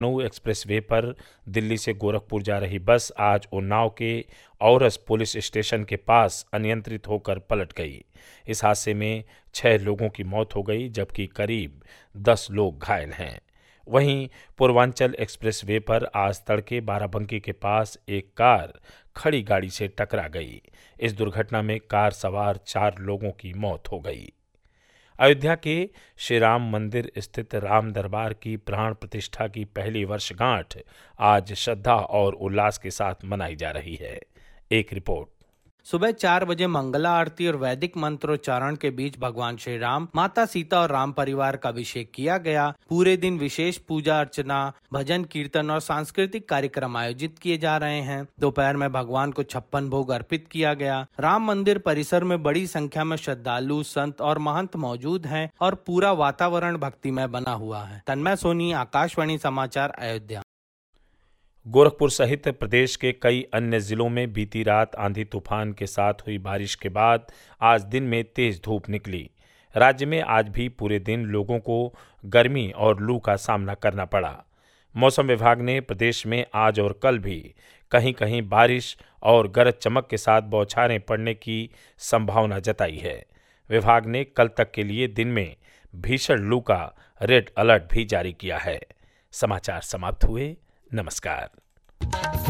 Lucknow expressway पर दिल्ली से गोरखपुर जा रही बस आज उन्नाव के औरस पुलिस स्टेशन के पास अनियंत्रित होकर पलट गई। इस हादसे में 6 लोगों की मौत हो गई जबकि करीब 10 लोग घायल हैं। वहीं पूर्वांचल एक्सप्रेसवे पर आज तड़के बाराबंकी के पास एक कार खड़ी गाड़ी से टकरा गई। इस दुर्घटना में कार सवार 4 लोगों की मौत हो गई। अयोध्या के श्री राम मंदिर स्थित राम दरबार की प्राण प्रतिष्ठा की पहली वर्षगांठ आज श्रद्धा और उल्लास के साथ मनाई जा रही है। एक रिपोर्ट। सुबह 4 बजे मंगला आरती और वैदिक मंत्रोच्चारण के बीच भगवान श्री राम, माता सीता और राम परिवार का अभिषेक किया गया। पूरे दिन विशेष पूजा अर्चना, भजन कीर्तन और सांस्कृतिक कार्यक्रम आयोजित किए जा रहे हैं। दोपहर में भगवान को 56 भोग अर्पित किया गया। राम मंदिर परिसर में बड़ी संख्या में श्रद्धालु, संत और महंत मौजूद हैं और पूरा वातावरण भक्तिमय बना हुआ है। तन्मय सोनी, आकाशवाणी समाचार, अयोध्या। गोरखपुर सहित प्रदेश के कई अन्य जिलों में बीती रात आंधी तूफान के साथ हुई बारिश के बाद आज दिन में तेज धूप निकली। राज्य में आज भी पूरे दिन लोगों को गर्मी और लू का सामना करना पड़ा। मौसम विभाग ने प्रदेश में आज और कल भी कहीं कहीं बारिश और गरज चमक के साथ बौछारें पड़ने की संभावना जताई है। विभाग ने कल तक के लिए दिन में भीषण लू का रेड अलर्ट भी जारी किया है। समाचार समाप्त हुए। नमस्कार।